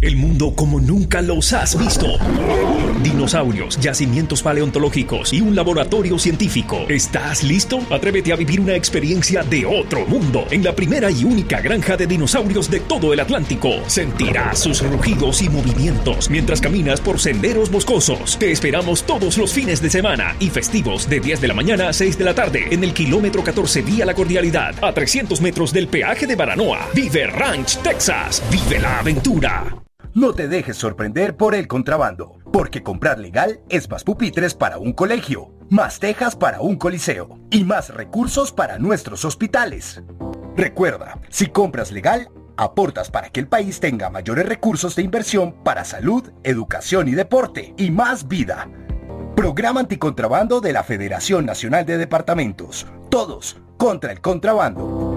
El mundo como nunca los has visto. Dinosaurios, yacimientos paleontológicos y un laboratorio científico. ¿Estás listo? Atrévete a vivir una experiencia de otro mundo en la primera y única granja de dinosaurios de todo el Atlántico. Sentirás sus rugidos y movimientos mientras caminas por senderos boscosos. Te esperamos todos los fines de semana y festivos de 10 de la mañana a 6 de la tarde en el kilómetro 14 vía La Cordialidad, a 300 metros del peaje de Baranoa. Vive Ranch, Texas. Vive la aventura. No te dejes sorprender por el contrabando, porque comprar legal es más pupitres para un colegio, más tejas para un coliseo y más recursos para nuestros hospitales. Recuerda, si compras legal, aportas para que el país tenga mayores recursos de inversión para salud, educación y deporte, y más vida. Programa Anticontrabando de la Federación Nacional de Departamentos. Todos contra el contrabando.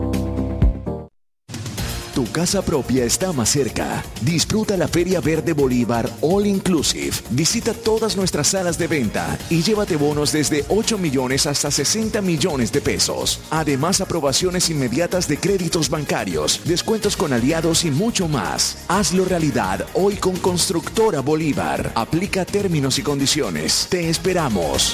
Tu casa propia está más cerca. Disfruta la Feria Verde Bolívar All Inclusive. Visita todas nuestras salas de venta y llévate bonos desde 8 millones hasta 60 millones de pesos. Además, aprobaciones inmediatas de créditos bancarios, descuentos con aliados y mucho más. Hazlo realidad hoy con Constructora Bolívar. Aplica términos y condiciones. Te esperamos.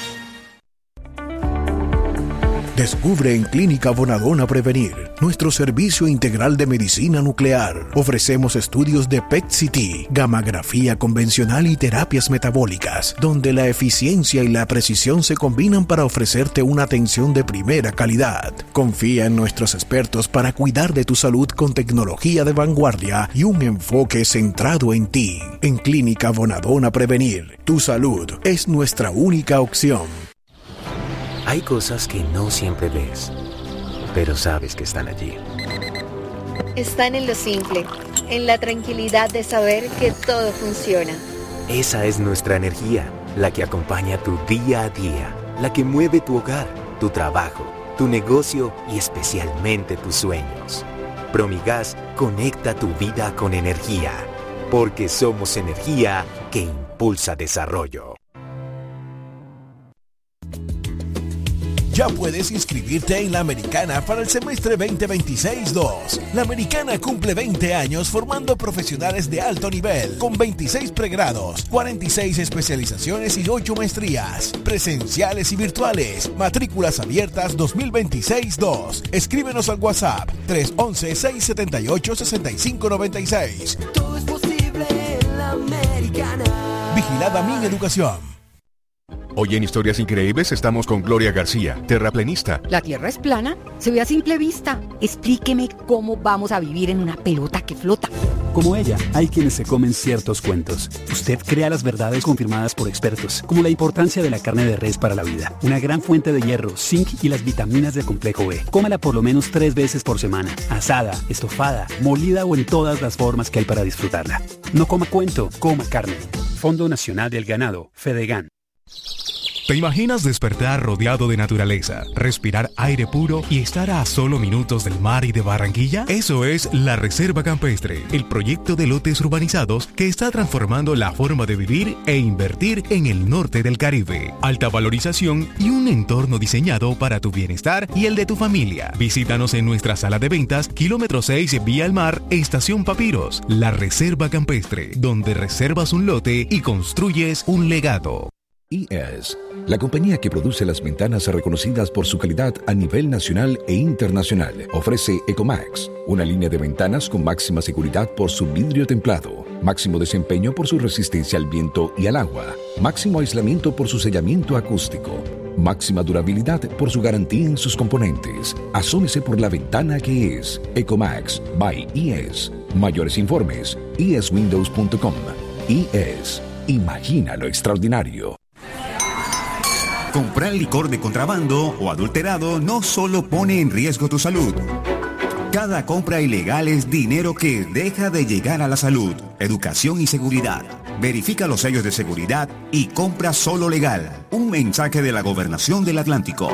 Descubre en Clínica Bonadona Prevenir nuestro servicio integral de medicina nuclear. Ofrecemos estudios de PET-CT, gammagrafía convencional y terapias metabólicas, donde la eficiencia y la precisión se combinan para ofrecerte una atención de primera calidad. Confía en nuestros expertos para cuidar de tu salud con tecnología de vanguardia y un enfoque centrado en ti. En Clínica Bonadona Prevenir, tu salud es nuestra única opción. Hay cosas que no siempre ves, pero sabes que están allí. Están en lo simple, en la tranquilidad de saber que todo funciona. Esa es nuestra energía, la que acompaña tu día a día, la que mueve tu hogar, tu trabajo, tu negocio y especialmente tus sueños. Promigas conecta tu vida con energía, porque somos energía que impulsa desarrollo. Ya puedes inscribirte en La Americana para el semestre 2026-2. La Americana cumple 20 años formando profesionales de alto nivel, con 26 pregrados, 46 especializaciones y 8 maestrías, presenciales y virtuales. Matrículas abiertas 2026-2. Escríbenos al WhatsApp 311-678-6596. Todo es posible en La Americana. Vigilada Mi Educación. Hoy en Historias Increíbles estamos con Gloria García, terraplenista. ¿La Tierra es plana? Se ve a simple vista. Explíqueme cómo vamos a vivir en una pelota que flota. Como ella, hay quienes se comen ciertos cuentos. Usted crea las verdades confirmadas por expertos, como la importancia de la carne de res para la vida, una gran fuente de hierro, zinc y las vitaminas del complejo B. Cómala por lo menos 3 veces por semana, asada, estofada, molida o en todas las formas que hay para disfrutarla. No coma cuento, coma carne. Fondo Nacional del Ganado, Fedegan. ¿Te imaginas despertar rodeado de naturaleza, respirar aire puro y estar a solo minutos del mar y de Barranquilla? Eso es La Reserva Campestre, el proyecto de lotes urbanizados que está transformando la forma de vivir e invertir en el norte del Caribe. Alta valorización y un entorno diseñado para tu bienestar y el de tu familia. Visítanos en nuestra sala de ventas, kilómetro 6 vía al mar, Estación Papiros. La Reserva Campestre, donde reservas un lote y construyes un legado. IES, la compañía que produce las ventanas reconocidas por su calidad a nivel nacional e internacional, ofrece Ecomax, una línea de ventanas con máxima seguridad por su vidrio templado, máximo desempeño por su resistencia al viento y al agua, máximo aislamiento por su sellamiento acústico, máxima durabilidad por su garantía en sus componentes. Asómese por la ventana que es Ecomax by IES. Mayores informes, ieswindows.com. IES, imagina lo extraordinario. Comprar licor de contrabando o adulterado no solo pone en riesgo tu salud. Cada compra ilegal es dinero que deja de llegar a la salud, educación y seguridad. Verifica los sellos de seguridad y compra solo legal. Un mensaje de la Gobernación del Atlántico.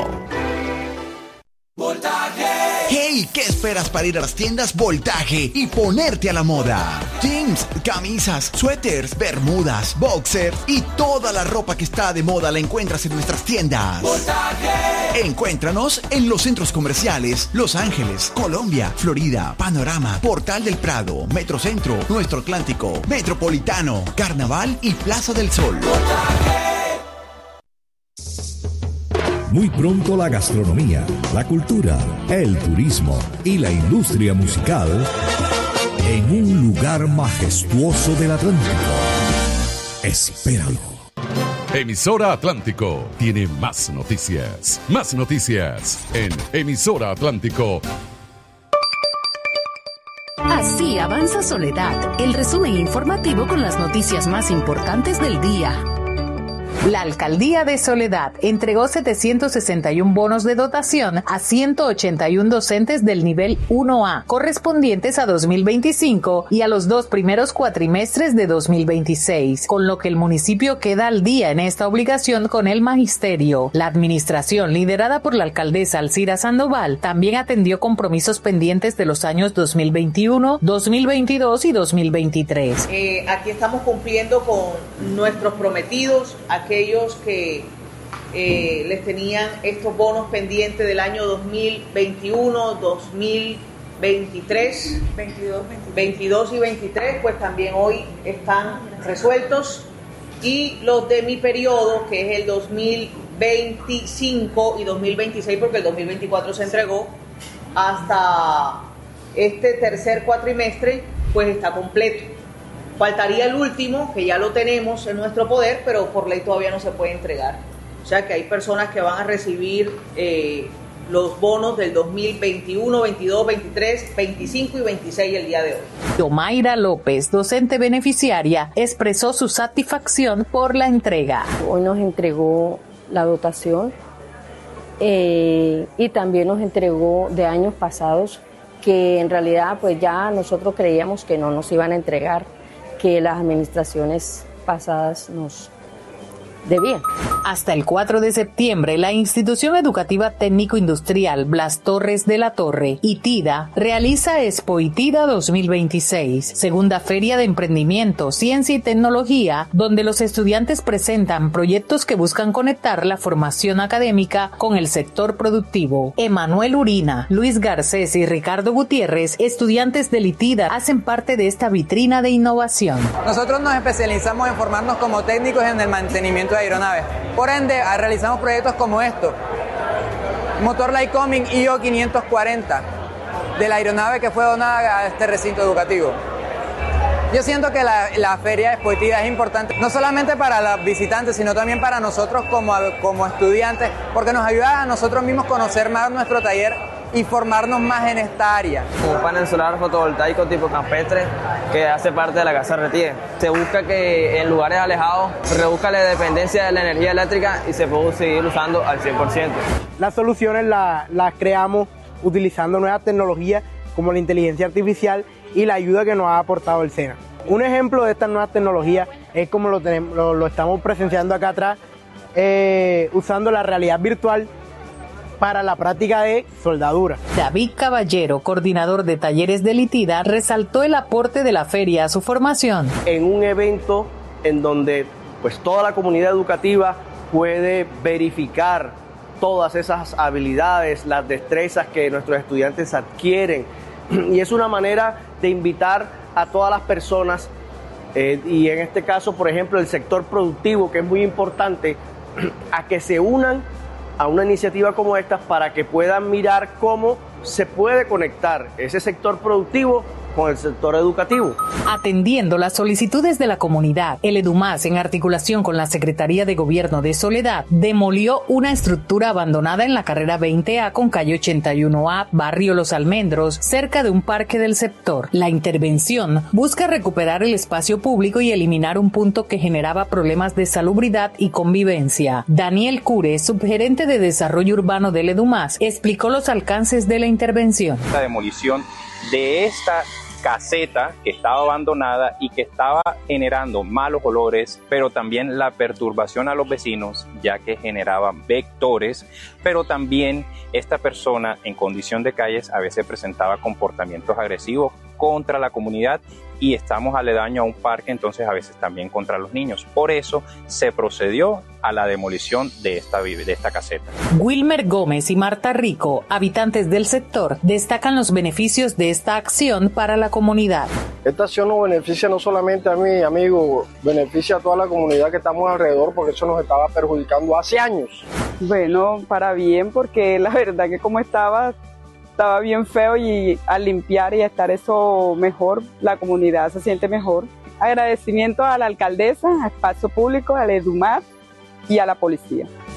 ¡Voltaje! ¡Hey! ¿Qué esperas para ir a las tiendas Voltaje y ponerte a la moda? Jeans, camisas, suéteres, bermudas, boxer y toda la ropa que está de moda la encuentras en nuestras tiendas. Montaje. Encuéntranos en los centros comerciales Los Ángeles, Colombia, Florida, Panorama, Portal del Prado, Metrocentro, Nuestro Atlántico, Metropolitano, Carnaval y Plaza del Sol. Muy pronto la gastronomía, la cultura, el turismo y la industria musical en un lugar majestuoso del Atlántico. Espéralo. Emisora Atlántico tiene más noticias. Más noticias en Emisora Atlántico. Así avanza Soledad, el resumen informativo con las noticias más importantes del día. La Alcaldía de Soledad entregó 761 bonos de dotación a 181 docentes del nivel 1A, correspondientes a 2025 y a los 2 primeros cuatrimestres de 2026, con lo que el municipio queda al día en esta obligación con el magisterio. La administración, liderada por la alcaldesa Alcira Sandoval, también atendió compromisos pendientes de los años 2021, 2022 y 2023. Aquí estamos cumpliendo con nuestros prometidos, aquellos que les tenían estos bonos pendientes del año 2021, 2023, 22 y 23, pues también hoy están resueltos. Y los de mi periodo, que es el 2025 y 2026, porque el 2024 se entregó, hasta este tercer cuatrimestre, pues está completo. Faltaría el último, que ya lo tenemos en nuestro poder, pero por ley todavía no se puede entregar. O sea que hay personas que van a recibir los bonos del 2021, 22, 23, 25 y 26 el día de hoy. Yomaira López, docente beneficiaria, expresó su satisfacción por la entrega. Hoy nos entregó la dotación y también nos entregó de años pasados que en realidad pues ya nosotros creíamos que no nos iban a entregar, que las administraciones pasadas nos debían. Hasta el 4 de septiembre, la Institución Educativa Técnico-Industrial Blas Torres de la Torre, ITIDA, realiza Expo ITIDA 2026, segunda feria de emprendimiento, ciencia y tecnología, donde los estudiantes presentan proyectos que buscan conectar la formación académica con el sector productivo. Emanuel Urina, Luis Garcés y Ricardo Gutiérrez, estudiantes del ITIDA, hacen parte de esta vitrina de innovación. Nosotros nos especializamos en formarnos como técnicos en el mantenimiento de aeronaves. Por ende, realizamos proyectos como esto. Motor Lycoming IO 540 de la aeronave que fue donada a este recinto educativo. Yo siento que la feria Expo ITIDA es importante, no solamente para los visitantes, sino también para nosotros como estudiantes, porque nos ayuda a nosotros mismos conocer más nuestro taller y formarnos más en esta área. Un panel solar fotovoltaico tipo campestre que hace parte de la Casa Retier. Se busca que en lugares alejados se reduzca la dependencia de la energía eléctrica y se pueda seguir usando al 100%. Las soluciones las creamos utilizando nuevas tecnologías como la inteligencia artificial y la ayuda que nos ha aportado el SENA. Un ejemplo de estas nuevas tecnologías es como lo estamos presenciando acá atrás, usando la realidad virtual para la práctica de soldadura. David Caballero, coordinador de talleres de ITIDA, resaltó el aporte de la feria a su formación. En un evento en donde pues toda la comunidad educativa puede verificar todas esas habilidades, las destrezas que nuestros estudiantes adquieren, y es una manera de invitar a todas las personas y en este caso, por ejemplo, el sector productivo, que es muy importante, a que se unan a una iniciativa como esta para que puedan mirar cómo se puede conectar ese sector productivo con el sector educativo. Atendiendo las solicitudes de la comunidad, el EDUMAS, en articulación con la Secretaría de Gobierno de Soledad, demolió una estructura abandonada en la carrera 20A con calle 81A, barrio Los Almendros, cerca de un parque del sector. La intervención busca recuperar el espacio público y eliminar un punto que generaba problemas de salubridad y convivencia. Daniel Cure, subgerente de Desarrollo Urbano del EDUMAS, explicó los alcances de la intervención. La demolición de esta caseta que estaba abandonada y que estaba generando malos olores, pero también la perturbación a los vecinos, ya que generaba vectores, pero también esta persona en condición de calles a veces presentaba comportamientos agresivos contra la comunidad y estamos aledaño a un parque, entonces a veces también contra los niños. Por eso se procedió a la demolición de esta caseta. Wilmer Gómez y Marta Rico, habitantes del sector, destacan los beneficios de esta acción para la comunidad. Esta acción nos beneficia no solamente a mí, amigo, beneficia a toda la comunidad que estamos alrededor, porque eso nos estaba perjudicando hace años. Bueno, para bien, porque la verdad que como estaba bien feo, y al limpiar y estar eso mejor, la comunidad se siente mejor. Agradecimiento a la alcaldesa, a Espacio Público, al EDUMAR y a la policía.